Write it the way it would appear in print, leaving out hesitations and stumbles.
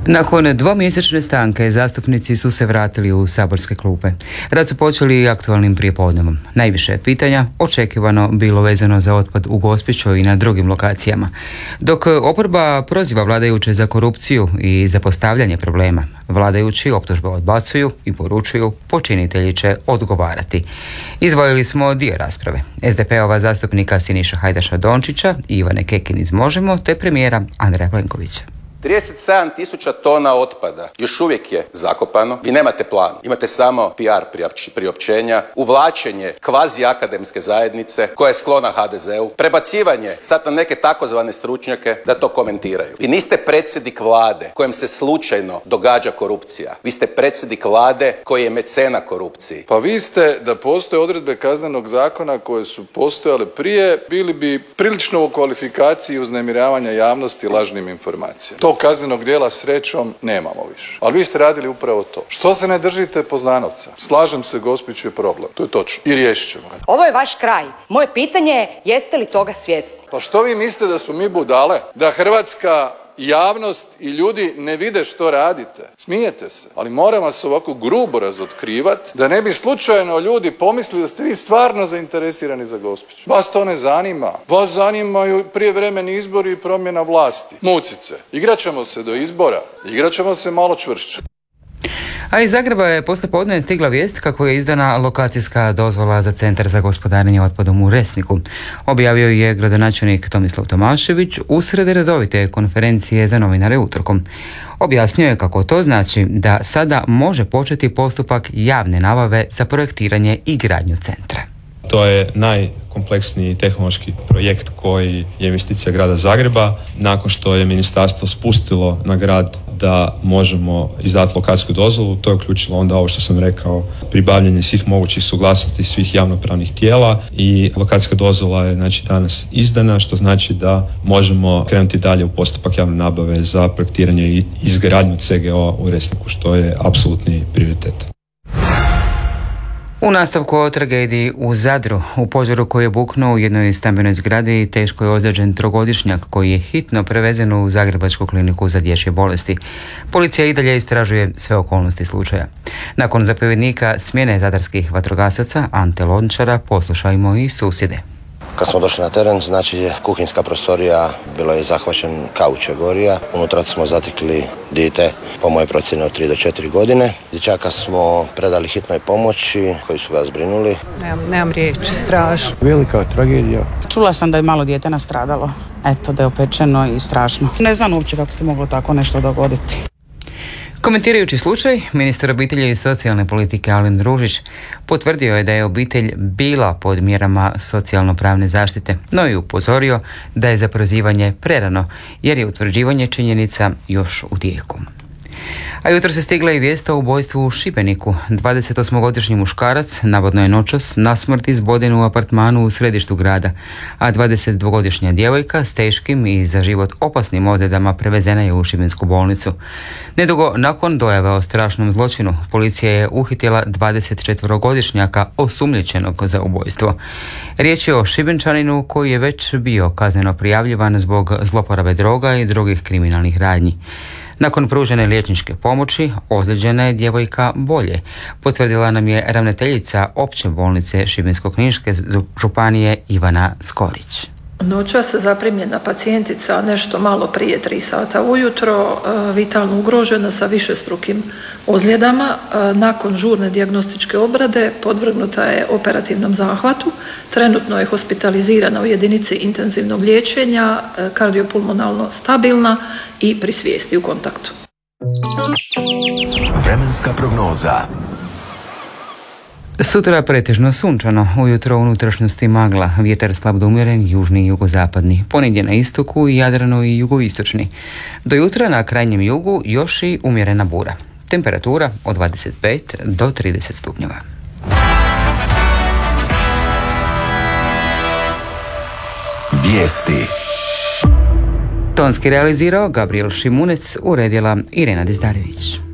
Nakon dvomjesečne stanke zastupnici su se vratili u saborske klupe. Rad su počeli aktualnim prijepodnevom. Najviše je pitanja očekivano bilo vezano za otpad u Gospiću i na drugim lokacijama. Dok oporba proziva vladajuće za korupciju i za postavljanje problema, vladajući optužbe odbacuju i poručuju počinitelji će odgovarati. Izdvojili smo dio rasprave. SDP-ova zastupnika Siniša Hajdaša Dončića i Ivane Kekin iz Možemo te premijera Andreja Plenkovića. 37.000 tona otpada još uvijek je zakopano. Vi nemate plan, imate samo PR priopćenja, uvlačenje kvazi akademske zajednice koja je sklona HDZ-u, prebacivanje sad na neke takozvane stručnjake da to komentiraju. Vi niste predsjednik vlade kojem se slučajno događa korupcija. Vi ste predsjednik vlade koji je mecena korupciji. Pa vi ste, da postoje odredbe kaznenog zakona koje su postojale prije, bili bi prilično u kvalifikaciji uznemiravanja javnosti lažnim informacijama. Tog kaznenog djela srećom nemamo više. Ali vi ste radili upravo to. Što se ne držite Poznanovca? Slažem se, Gospić je problem. To je točno. I riješit ćemo ga. Ovo je vaš kraj. Moje pitanje je, jeste li toga svjesni? Pa što vi mislite, da smo mi budale? Da hrvatska javnost i ljudi ne vide što radite? Smijete se. Ali moram vas ovako grubo razotkrivati da ne bi slučajno ljudi pomislili da ste vi stvarno zainteresirani za Gospić. Vas to ne zanima. Vas zanimaju prijevremeni izbori i promjena vlasti. Mucice. Igrat ćemo se do izbora. Igrat ćemo se malo čvršće. A iz Zagreba je poslijepodne stigla vijest kako je izdana lokacijska dozvola za Centar za gospodarenje otpadom u Resniku. Objavio je gradonačelnik Tomislav Tomašević usred redovite konferencije za novinare utorkom. Objasnio je kako to znači da sada može početi postupak javne nabave za projektiranje i gradnju centra. To je najkompleksniji tehnološki projekt koji je investicija grada Zagreba. Nakon što je ministarstvo spustilo na grad da možemo izdati lokacijsku dozvolu, to je uključilo onda ovo što sam rekao, pribavljanje svih mogućih suglasnosti svih javnopravnih tijela i lokacijska dozvola je danas izdana, što znači da možemo krenuti dalje u postupak javne nabave za projektiranje i izgradnju CGO u Resniku, što je apsolutni prioritet. U nastavku o tragediji u Zadru, u požaru koji je buknuo u jednoj stambenoj zgradi, teško je ozlijeđen trogodišnjak koji je hitno prevezen u Zagrebačku kliniku za dječje bolesti. Policija i dalje istražuje sve okolnosti slučaja. Nakon zapovjednika smjene zadarskih vatrogasaca Ante Lončara poslušajmo i susjede. Kad smo došli na teren, znači kuhinjska prostorija, bilo je zahvaćen kauč je gorija. Unutra smo zatekli dijete, po mojoj procjeni od 3 do 4 godine. Dječaka smo predali hitnoj pomoći koji su ga zbrinuli. Nemam riječi, strašno. Velika tragedija. Čula sam da je malo dijete nastradalo. Eto, da je opečeno i strašno. Ne znam uopće kako se moglo tako nešto dogoditi. Komentirajući slučaj, ministar obitelji i socijalne politike Alen Ružić potvrdio je da je obitelj bila pod mjerama socijalno-pravne zaštite, no i upozorio da je za prozivanje prerano, jer je utvrđivanje činjenica još u tijeku. A jutro se stigla i vijest o ubojstvu u Šibeniku. 28-godišnji muškarac navodno je noćas nasmrt izboden u apartmanu u središtu grada, a 22-godišnja djevojka s teškim i za život opasnim ozljedama prevezena je u šibensku bolnicu. Nedugo nakon dojave o strašnom zločinu, policija je uhitila 24-godišnjaka osumnjičenog za ubojstvo. Riječ je o Šibenčaninu koji je već bio kazneno prijavljivan zbog zloporabe droga i drugih kriminalnih radnji. Nakon pružene liječničke pomoći, ozlijeđena je djevojka bolje, potvrdila nam je ravnateljica opće bolnice Šibensko-kninske županije Ivana Skorić. Noćas zaprimljena pacijentica nešto malo prije 3 sata ujutro, vitalno ugrožena sa višestrukim ozljedama. Nakon žurne dijagnostičke obrade podvrgnuta je operativnom zahvatu. Trenutno je hospitalizirana u jedinici intenzivnog liječenja, kardiopulmonalno stabilna i pri svijesti u kontaktu. Vremenska prognoza. Sutra pretežno sunčano, ujutro u unutrašnjosti magla, vjetar slab do umjeren, južni i jugozapadni, ponegdje na istoku, Jadranu i jugoistočni. Do jutra na krajnjem jugu još i umjerena bura. Temperatura od 25 do 30 stupnjeva. Vijesti. Tonski realizirao Gabriel Šimunec, uredila Irena Dizdarević.